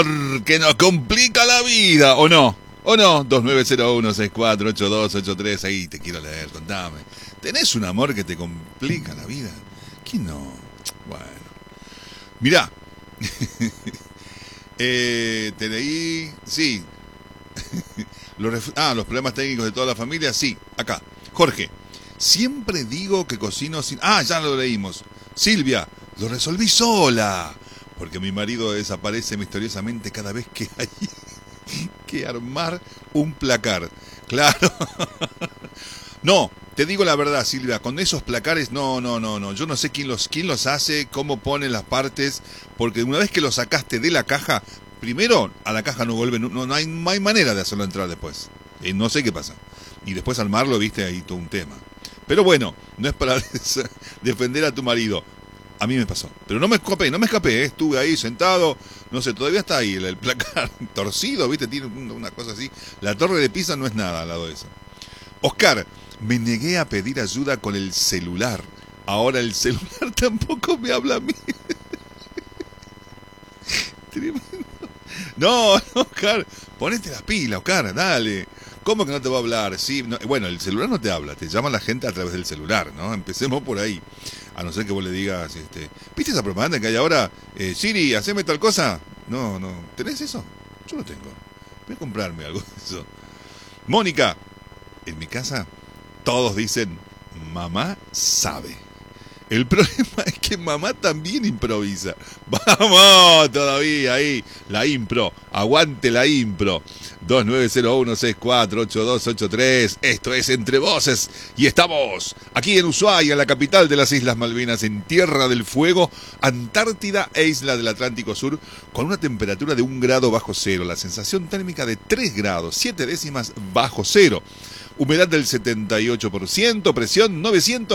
amor que nos complica la vida, ¿o no? ¿O no? 2901-648283, ahí te quiero leer, contame. ¿Tenés un amor que te complica la vida? ¿Quién no? Bueno. Mirá. Te leí, sí. Los problemas técnicos de toda la familia, sí, acá. Jorge, siempre digo que cocino sin... ya lo leímos. Silvia, lo resolví sola. Porque mi marido desaparece misteriosamente cada vez que hay que armar un placar. Claro. No, te digo la verdad, Silvia, con esos placares, no. Yo no sé quién los hace, cómo ponen las partes, porque una vez que lo sacaste de la caja, primero a la caja no vuelve, no hay manera de hacerlo entrar después. No sé qué pasa. Y después armarlo, viste, ahí todo un tema. Pero bueno, no es para defender a tu marido. A mí me pasó. Pero no me escapé, estuve ahí sentado, no sé, todavía está ahí el placar torcido, viste, tiene una cosa así. La torre de Pisa no es nada al lado de eso. Oscar, me negué a pedir ayuda con el celular. Ahora el celular tampoco me habla a mí. Tremendo. No, Oscar, ponete las pilas, Oscar, dale. ¿Cómo que no te va a hablar? Sí, no, bueno, el celular no te habla, te llama la gente a través del celular, ¿no? Empecemos por ahí. A no ser que vos le digas, ¿viste esa propaganda que hay ahora? Siri, haceme tal cosa. No, ¿tenés eso? Yo lo tengo. Voy a comprarme algo de eso. Mónica, en mi casa todos dicen, mamá sabe. El problema es que mamá también improvisa. Vamos, todavía ahí, la impro, aguante la impro. 2901-648283, esto es Entre Voces y estamos aquí en Ushuaia, en la capital de las Islas Malvinas, en Tierra del Fuego, Antártida e Isla del Atlántico Sur, con una temperatura de 1 grado bajo cero, la sensación térmica de 3 grados, 7 décimas bajo cero. Humedad del 78%, presión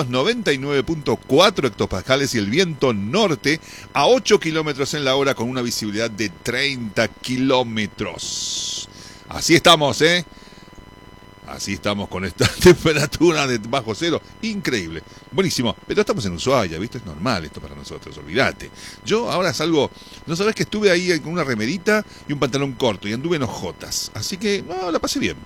999.4 hectopascales y el viento norte a 8 kilómetros en la hora con una visibilidad de 30 kilómetros. Así estamos, Así estamos con esta temperatura de bajo cero. Increíble. Buenísimo. Pero estamos en Ushuaia, ¿viste? Es normal esto para nosotros, olvídate. Yo ahora salgo, no sabés que estuve ahí con una remerita y un pantalón corto y anduve en ojotas. Así que, no, la pasé bien.